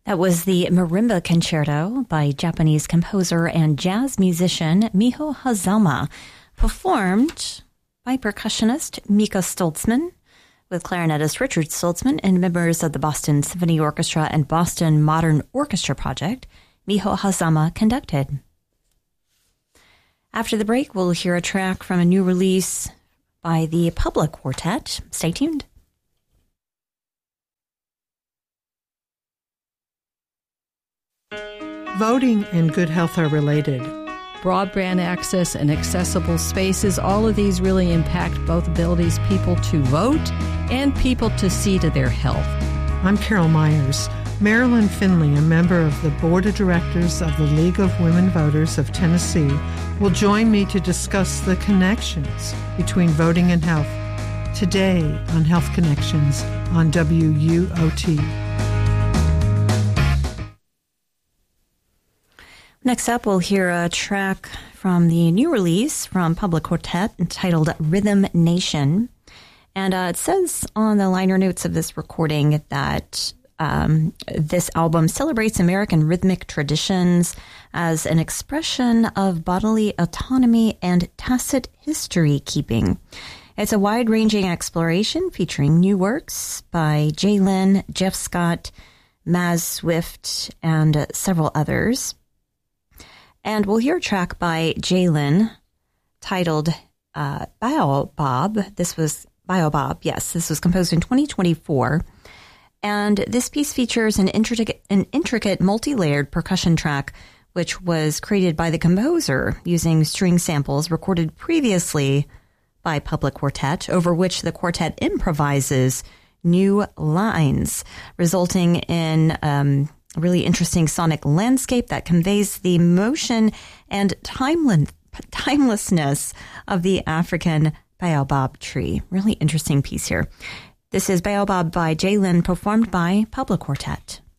That was the Marimba Concerto by Japanese composer and jazz musician Miho Hazama, performed by percussionist Mika Stoltzman, with clarinetist Richard Stoltzman and members of the Boston Symphony Orchestra and Boston Modern Orchestra Project. Miho Hazama conducted. After the break, we'll hear a track from a new release by the Public Quartet. Stay tuned. Voting and good health are related. Broadband access and accessible spaces, all of these really impact both abilities people to vote and people to see to their health. I'm Carol Myers. Marilyn Finley, a member of the Board of Directors of the League of Women Voters of Tennessee, will join me to discuss the connections between voting and health today on Health Connections on WUOT. Next up, we'll hear a track from the new release from Public Quartet entitled Rhythm Nation. And it says on the liner notes of this recording that this album celebrates American rhythmic traditions as an expression of bodily autonomy and tacit history keeping. It's a wide-ranging exploration featuring new works by Jay Lynn, Jeff Scott, Maz Swift, and several others. And we'll hear a track by Jay Lynn titled Baobab. This was Baobab, yes. This was composed in 2024. And this piece features an intricate multi-layered percussion track, which was created by the composer using string samples recorded previously by Public Quartet, over which the quartet improvises new lines, resulting in a really interesting sonic landscape that conveys the motion and timelessness of the African baobab tree. Really interesting piece here. This is Baobab by Jay Lynn, performed by Public Quartet.